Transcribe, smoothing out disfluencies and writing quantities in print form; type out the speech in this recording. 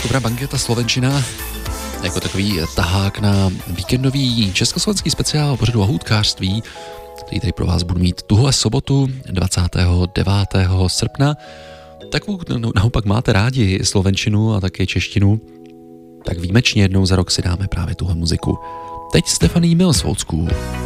Cobra Banketa slovenčina jako takový tahák na víkendový československý speciál pořadu o houtkářství, který tady pro vás budu mít tuhle sobotu 29. srpna. Tak naopak máte rádi slovenčinu a také češtinu, tak výjimečně jednou za rok si dáme právě tuhle muziku. Teď Stephanie Mills Old School.